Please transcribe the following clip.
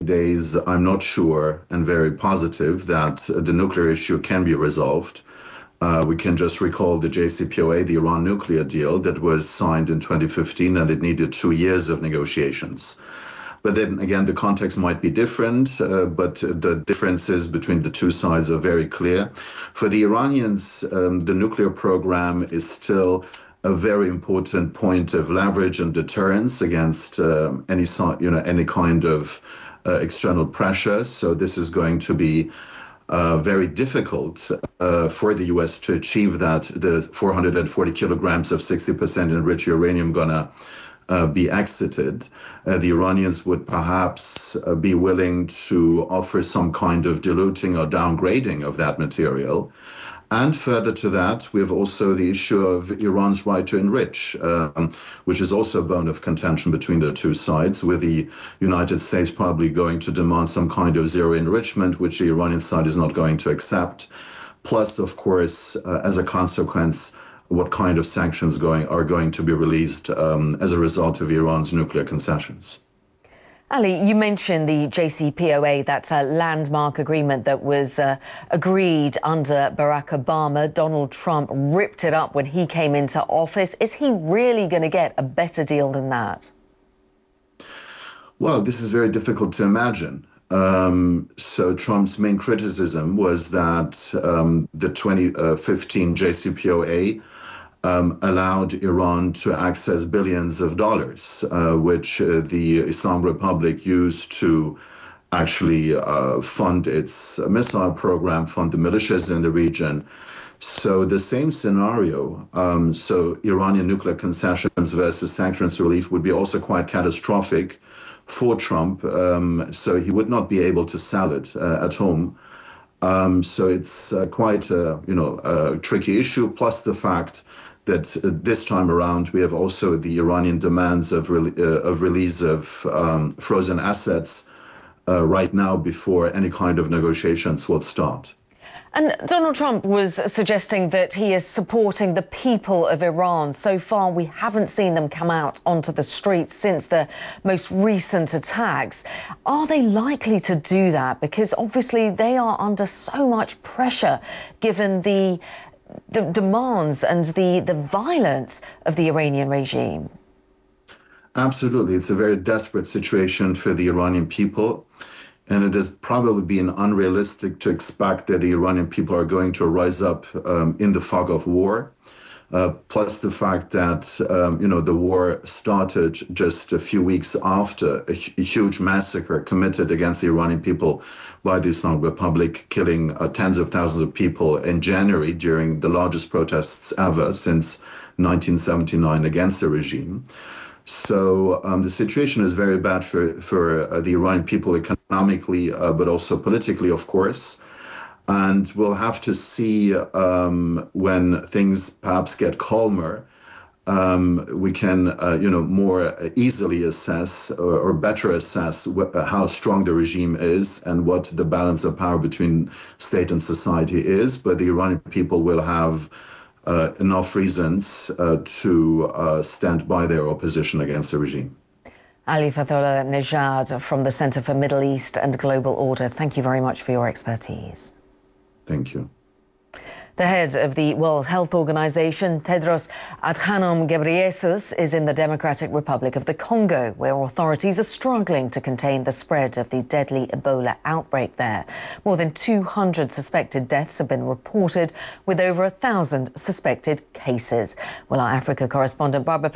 days, I'm not sure and very positive that the nuclear issue can be resolved. We can just recall the JCPOA, the Iran nuclear deal that was signed in 2015, and it needed 2 years of negotiations. But then again, the context might be different, but the differences between the two sides are very clear. For the Iranians, the nuclear program is still a very important point of leverage and deterrence against any kind of external pressure. So this is going to be very difficult for the U.S. to achieve that. The 440 kilograms of 60% enriched uranium gonna be exited. The Iranians would perhaps be willing to offer some kind of diluting or downgrading of that material. And further to that, we have also the issue of Iran's right to enrich, which is also a bone of contention between the two sides, with the United States probably going to demand some kind of zero enrichment, which the Iranian side is not going to accept. Plus, of course, as a consequence, what kind of sanctions are going to be released as a result of Iran's nuclear concessions. Ali, you mentioned the JCPOA, that landmark agreement that was agreed under Barack Obama. Donald Trump ripped it up when he came into office. Is he really going to get a better deal than that? Well, this is very difficult to imagine. So Trump's main criticism was that the 2015 JCPOA allowed Iran to access billions of dollars, which the Islamic Republic used to actually fund its missile program, fund the militias in the region. So the same scenario, so Iranian nuclear concessions versus sanctions relief would be also quite catastrophic for Trump. So he would not be able to sell it at home. So it's quite a tricky issue, plus the fact that this time around we have also the Iranian demands of release of frozen assets right now before any kind of negotiations will start. And Donald Trump was suggesting that he is supporting the people of Iran. So far, we haven't seen them come out onto the streets since the most recent attacks. Are they likely to do that? Because obviously they are under so much pressure given the demands and the violence of the Iranian regime. Absolutely. It's a very desperate situation for the Iranian people. And it has probably been unrealistic to expect that the Iranian people are going to rise up in the fog of war. Plus the fact that, the war started just a few weeks after a huge massacre committed against the Iranian people by the Islamic Republic, killing tens of thousands of people in January during the largest protests ever since 1979 against the regime. So the situation is very bad for the Iranian people economically, but also politically, of course. And we'll have to see when things perhaps get calmer, we can, more easily assess or better assess how strong the regime is and what the balance of power between state and society is. But the Iranian people will have enough reasons to stand by their opposition against the regime. Ali Fathollah Nejad from the Center for Middle East and Global Order, thank you very much for your expertise. Thank you. The head of the World Health Organization, Tedros Adhanom Ghebreyesus, is in the Democratic Republic of the Congo, where authorities are struggling to contain the spread of the deadly Ebola outbreak there. More than 200 suspected deaths have been reported, with over 1,000 suspected cases. Well, our Africa correspondent Barbara